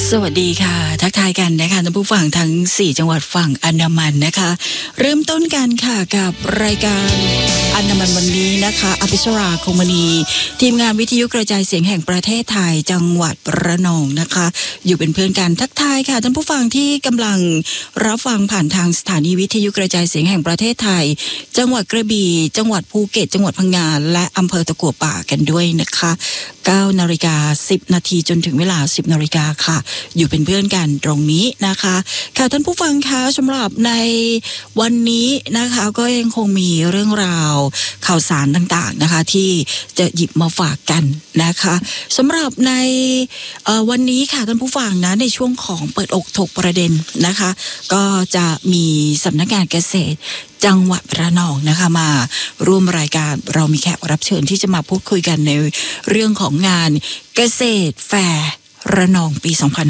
สวัสดีค่ะทักทายกันนะคะท่านผู้ฟังทั้ง4จังหวัดฝั่งอันดามันนะคะเริ่มต้นกันค่ะกับรายการอันดามันวันนี้นะคะอภิชราคงมณีทีมงานวิทยุกระจายเสียงแห่งประเทศไทยจังหวัดระนองนะคะอยู่เป็นเพื่อนกันทักทายค่ะท่านผู้ฟังที่กำลังรับฟังผ่านทางสถานีวิทยุกระจายเสียงแห่งประเทศไทยจังหวัดกระบี่จังหวัดภูเก็ตจังหวัดพังงาและอำเภอตะกั่วป่ากันด้วยนะคะ9:10 นาทีจนถึงเวลา 10 นาฬิกาค่ะอยู่เป็นเพื่อนกันตรงนี้นะคะค่ะท่านผู้ฟังคะสำหรับในวันนี้นะคะก็ยังคงมีเรื่องราวข่าวสารต่างๆนะคะที่จะหยิบมาฝากกันนะคะสำหรับในวันนี้ค่ะท่านผู้ฟังนะในช่วงของเปิดอกถกประเด็นนะคะก็จะมีสำนักงานเกษตรจังหวัดระนองนะคะมาร่วมรายการเรามีแขกรับเชิญที่จะมาพูดคุยกันในเรื่องของงานเกษตรแฟร์ระนองปี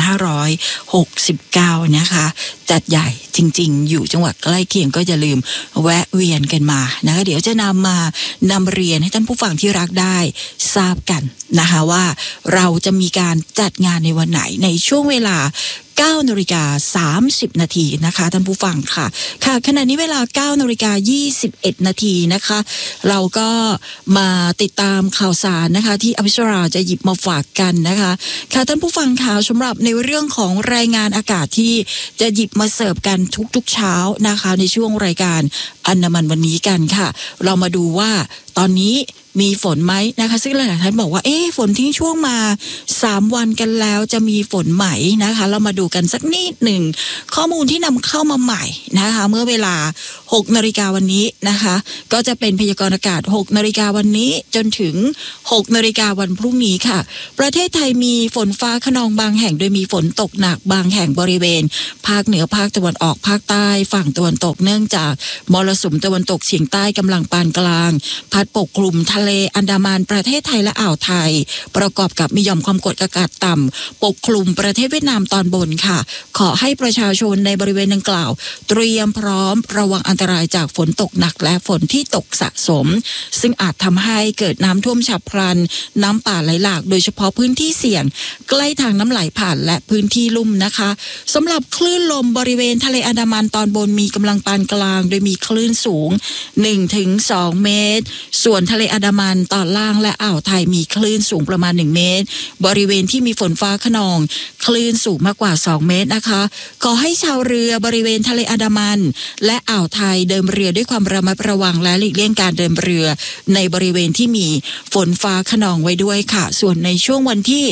2569 นะคะจัดใหญ่จริงๆอยู่จังหวัดใกล้เคียงก็อย่าลืมแวะเวียนกันมานะคะเดี๋ยวจะนำเรียนให้ท่านผู้ฟังที่รักได้ทราบกันนะคะว่าเราจะมีการจัดงานในวันไหนในช่วงเวลา9:30 นาทีนะคะท่านผู้ฟังค่ะค่ะขณะนี้เวลา9:21 นาทีนะคะเราก็มาติดตามข่าวสารนะคะที่อภิชราจะหยิบมาฝากกันนะคะค่ะท่านผู้ฟังค่ะสำหรับในเรื่องของรายงานอากาศที่จะหยิบมาเสิร์ฟกันทุกๆเช้านะคะในช่วงรายการอันดามันวันนี้กันค่ะเรามาดูว่าตอนนี้มีฝนไหมนะคะซึ่งหลายท่านบอกว่าฝนทิ้งช่วงมา3วันกันแล้วจะมีฝนไหมนะคะเรามาดูกันสักนิดหนึ่งข้อมูลที่นำเข้ามาใหม่นะคะเมื่อเวลา 6 นาฬิกาวันนี้นะคะก็จะเป็นพยากรณ์อากาศ 6 นาฬิกาวันนี้จนถึง 6 นาฬิกาวันพรุ่งนี้ค่ะประเทศไทยมีฝนฟ้าคะนองบางแห่งโดยมีฝนตกหนักบางแห่งบริเวณภาคเหนือภาคตะวันออกภาคใต้ฝั่งตะวันตกเนื่องจากมรสุมตะวันตกเฉียงใต้กำลังปานกลางพัดปกคลุมทะเลอันดามันประเทศไทยและอ่าวไทยประกอบกับมีหย่อมความกดอากาศต่ำปกคลุมประเทศเวียดนามตอนบนค่ะขอให้ประชาชนในบริเวณดังกล่าวเตรียมพร้อมระวังอันตรายจากฝนตกหนักและฝนที่ตกสะสมซึ่งอาจทำให้เกิดน้ำท่วมฉับพลันน้ำป่าไหลหลากโดยเฉพาะพื้นที่เสี่ยงใกล้ทางน้ำไหลผ่านและพื้นที่ลุ่มนะคะสำหรับคลื่นลมบริเวณทะเลอันดามันตอนบนมีกำลังปานกลางโดยมีคลื่นสูง 1-2 เมตรส่วนทะเลอันดามันตอนล่างและอ่าวไทยมีคลื่นสูงประมาณ1 เมตรบริเวณที่มีฝนฟ้าคะนองคลื่นสูงมากกว่า2 เมตรนะคะขอให้ชาวเรือบริเวณทะเลอันดามันและอ่าวไทยเดินเรือด้วยความระมัดระวังและหลีกเลี่ยงการเดินเรือในบริเวณที่มีฝนฟ้าคะนองไว้ด้วยค่ะส่วนในช่วงวันที่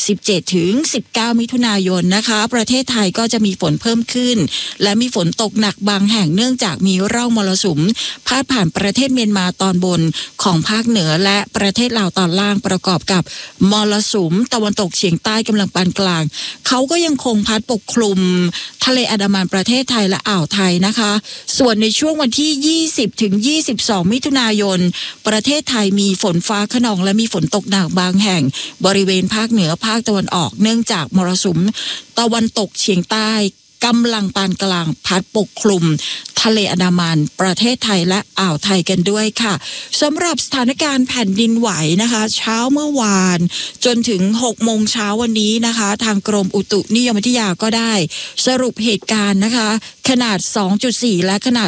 17-19 มิถุนายนนะคะประเทศไทยก็จะมีฝนเพิ่มขึ้นและมีฝนตกหนักบางแห่งเนื่องจากมีร่องมรสุมพาดผ่านประเทศเมียนมาตอนบนของภาคเหนือและประเทศลาวตอนล่างประกอบกับมรสุมตะวันตกเฉียงใต้กำลังปานกลางเขาก็ยังคงพัดปกคลุมทะเลอันดามันประเทศไทยและอ่าวไทยนะคะส่วนในช่วงวันที่20-22 มิถุนายนประเทศไทยมีฝนฟ้าคะนองและมีฝนตกหนักบางแห่งบริเวณภาคเหนือภาคตะวันออกเนื่องจากมรสุมตะวันตกเฉียงใต้กำลังปานกลางพัดปกคลุมทะเลอันดามันประเทศไทยและอ่าวไทยกันด้วยค่ะสำหรับสถานการณ์แผ่นดินไหวนะคะเช้าเมื่อวานจนถึง 6 โมงเช้าวันนี้นะคะทางกรมอุตุนิยมวิทยาก็ได้สรุปเหตุการณ์นะคะขนาด 2.4 และขนาด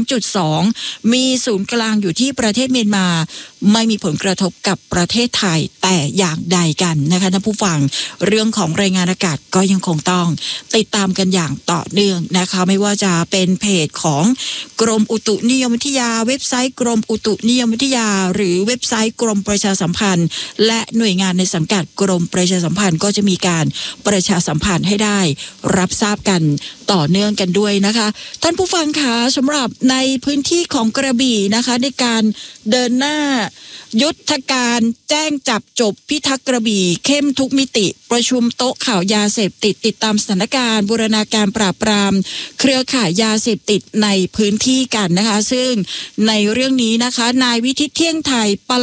2.2 มีศูนย์กลางอยู่ที่ประเทศเมียนมาไม่มีผลกระทบกับประเทศไทยแต่อย่างใดกันนะคะท่านผู้ฟังเรื่องของรายงานอากาศก็ยังคงต้องติดตามกันอย่างต่อเนื่องนะคะไม่ว่าจะเป็นเพจของกรมอุตุนิยมวิทยาเว็บไซต์กรมอุตุนิยมวิทยาหรือเว็บไซต์กรมประชาสัมพันธ์และหน่วยงานในสังกัดกรมประชาสัมพันธ์ก็จะมีการประชาสัมพันธ์ให้ได้รับทราบกันต่อเนื่องกันด้วยนะคะท่านผู้ฟังคะสำหรับในพื้นที่ของกระบี่นะคะในการเดินหน้ายุทธการแจ้งจับจบพิทักษ์กระบี่เข้มทุกมิติประชุมโต๊ะข่าวยาเสพติดติดตามสถานการณ์บูรณาการปราบปรามเครือข่ายยาเสพติดในพื้นที่กันนะคะซึ่งในเรื่องนี้นะคะนายวิทิตเที่ยงไทยปลัด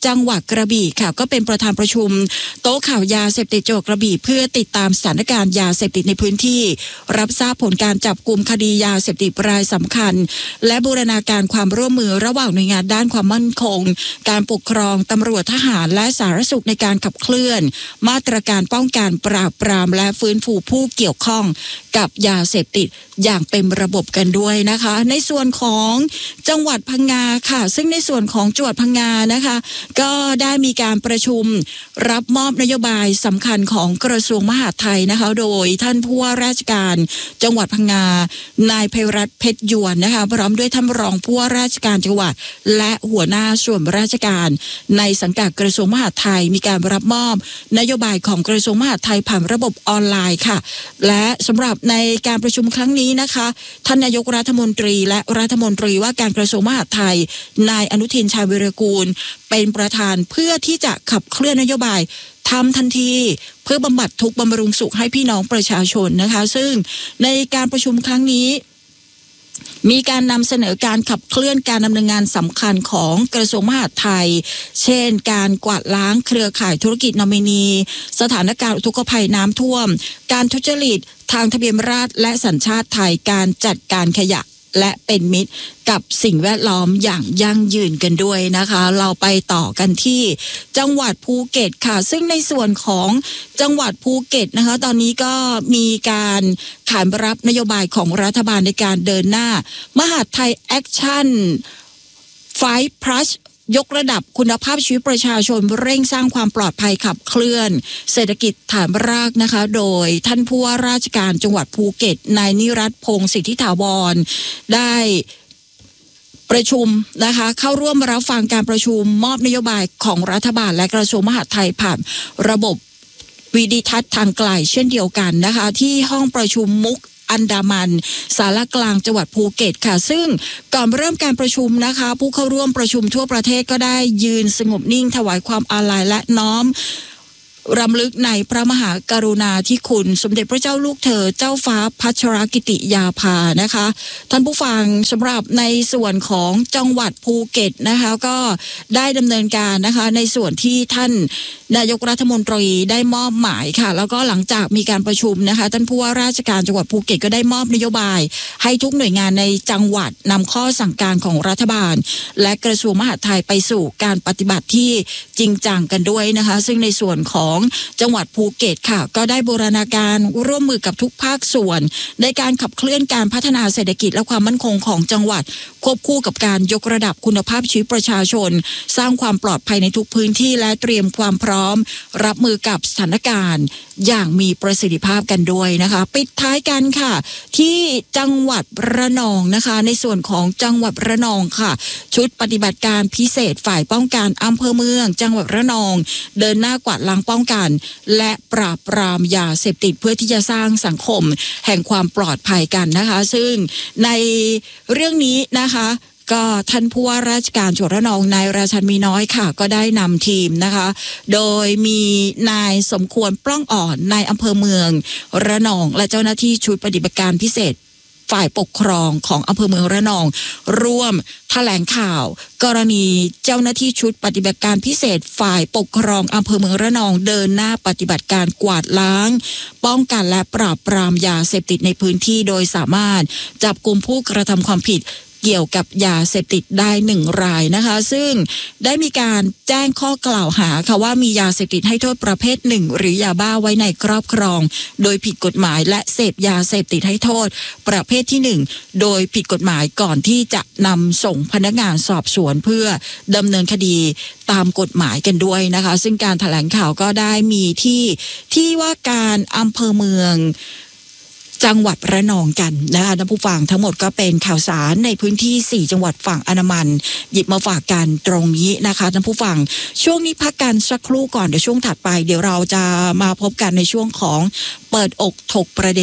จังหวัดกระบี่ค่ะก็เป็นประธานประชุมโต๊ะข่าวยาเสพติดจังหวัดกระบี่เพื่อติดตามสถานการณ์ยาเสพติดในพื้นที่รับทราบผลการจับกุมคดียาเสพติดรายสำคัญและบูรณาการความร่วมมือระหว่างหน่วยงานด้านความมั่นคงการปกครองตำรวจทหารและสาธารณสุขในการขับเคลื่อนมาตรการป้องกันปราบปรามและฟื้นฟูผู้เกี่ยวข้องกับยาเสพติดอย่างเต็มระบบกันด้วยนะคะในส่วนของจังหวัดพังงาค่ะซึ่งในส่วนของจังหวัดพังงานะคะก็ได้มีการประชุมรับมอบนโยบายสำคัญของกระทรวงมหาดไทยนะคะโดยท่านผู้ว่าราชการจังหวัดพังงานายไพรัตน์เพชรยวนนะคะพร้อมด้วยท่านรองผู้ว่าราชการจังหวัดและหัวหน้าส่วนราชการในสังกัดกระทรวงมหาดไทยมีการรับมอบนโยบายของกระทรวงมหาดไทยผ่านระบบออนไลน์ค่ะและสำหรับในการประชุมครั้งนี้นะคะท่านนายกรัฐมนตรีและรัฐมนตรีว่าการกระทรวงมหาดไทยนายอนุทินชาญวิรากูลเป็นประธานเพื่อที่จะขับเคลื่อนนโยบายทำทันทีเพื่อบำบัดทุกข์บำรุงสุขให้พี่น้องประชาชนนะคะซึ่งในการประชุมครั้งนี้มีการนำเสนอการขับเคลื่อนการดำเนินงานสำคัญของกระทรวงมหาดไทยเช่นการกวาดล้างเครือข่ายธุรกิจนอมินีสถานการณ์อุทกภัยน้ำท่วมการทุจริตทางทะเบียนราษฎร์และสัญชาติไทยการจัดการขยะและเป็นมิตรกับสิ่งแวดล้อมอย่างยั่งยืนกันด้วยนะคะเราไปต่อกันที่จังหวัดภูเก็ตค่ะซึ่งในส่วนของจังหวัดภูเก็ตนะคะตอนนี้ก็มีการขานรับนโยบายของรัฐบาลในการเดินหน้ามหาดไทยแอคชั่นไฟท์พลัสยกระดับคุณภาพชีวิตประชาชนเร่งสร้างความปลอดภัยขับเคลื่อนเศรษฐกิจฐานรากนะคะโดยท่านผู้ว่าราชการจังหวัดภูเก็ตนายนิรัตน์พงศ์สิทธิถาวรได้ประชุมนะคะเข้าร่วมรับฟังการประชุมมอบนโยบายของรัฐบาลและกระทรวงมหาดไทยผ่านระบบวิดิทัศน์ทางไกลเช่นเดียวกันนะคะที่ห้องประชุมมุกอันดามันศาลากลางจังหวัดภูเก็ตค่ะซึ่งก่อนเริ่มการประชุมนะคะผู้เข้าร่วมประชุมทั่วประเทศก็ได้ยืนสงบนิ่งถวายความอาลัยและน้อมรำลึกในพระมหากรุณาธิคุณสมเด็จพระเจ้าลูกเธอเจ้าฟ้าพัชรกิติยาภานะคะท่านผู้ฟังสำหรับในส่วนของจังหวัดภูเก็ตนะคะก็ได้ดำเนินการนะคะในส่วนที่ท่านนายกรัฐมนตรีได้มอบหมายค่ะแล้วก็หลังจากมีการประชุมนะคะท่านผู้ว่าราชการจังหวัดภูเก็ตก็ได้มอบนโยบายให้ทุกหน่วยงานในจังหวัดนำข้อสั่งการของรัฐบาลและกระทรวงมหาดไทยไปสู่การปฏิบัติที่จริงจังกันด้วยนะคะซึ่งในส่วนของจังหวัดภูเก็ตค่ะก็ได้บูรณาการร่วมมือกับทุกภาคส่วนในการขับเคลื่อนการพัฒนาเศรษฐกิจและความมั่นคงของจังหวัดควบคู่กับการยกระดับคุณภาพชีวิตประชาชนสร้างความปลอดภัยในทุกพื้นที่และเตรียมความพร้อมรับมือกับสถานการณ์อย่างมีประสิทธิภาพกันด้วยนะคะปิดท้ายกันค่ะที่จังหวัดระนองนะคะในส่วนของจังหวัดระนองค่ะชุดปฏิบัติการพิเศษฝ่ายป้องกันอำเภอเมืองจังหวัดระนองเดินหน้ากวาดล้างป้องกันและปราบปรามยาเสพติดเพื่อที่จะสร้างสังคมแห่งความปลอดภัยกันนะคะซึ่งในเรื่องนี้นะคะก็ท่านผู้ว่าราชการจังหวัดระนองนายราชันมีน้อยค่ะก็ได้นำทีมนะคะโดยมีนายสมควรปล้องอ่อนนายอำเภอเมืองระนองและเจ้าหน้าที่ชุดปฏิบัติการพิเศษฝ่ายปกครองของอำเภอเมืองระนองร่วมแถลงข่าวกรณีเจ้าหน้าที่ชุดปฏิบัติการพิเศษฝ่ายปกครองอำเภอเมืองระนองเดินหน้าปฏิบัติการกวาดล้างป้องกันและปราบปรามยาเสพติดในพื้นที่โดยสามารถจับกุมผู้กระทำความผิดเกี่ยวกับยาเสพติดได้1 รายนะคะซึ่งได้มีการแจ้งข้อกล่าวหาค่ะว่ามียาเสพติดให้โทษประเภท1หรือยาบ้าไว้ในครอบครองโดยผิดกฎหมายและเสพยาเสพติดให้โทษประเภทที่1โดยผิดกฎหมายก่อนที่จะนำส่งพนักงานสอบสวนเพื่อดำเนินคดีตามกฎหมายกันด้วยนะคะซึ่งการแถลงข่าวก็ได้มีที่ว่าการอำเภอเมืองจังหวัดระนองกันนะคะท่านผู้ฟังทั้งหมดก็เป็นข่าวสารในพื้นที่4จังหวัดฝั่งอันดามันหยิบมาฝากกันตรงนี้นะคะท่านผู้ฟังช่วงนี้พักกันสักครู่ก่อนเดี๋ยวช่วงถัดไปเดี๋ยวเราจะมาพบกันในช่วงของเปิดอกถกประเด็น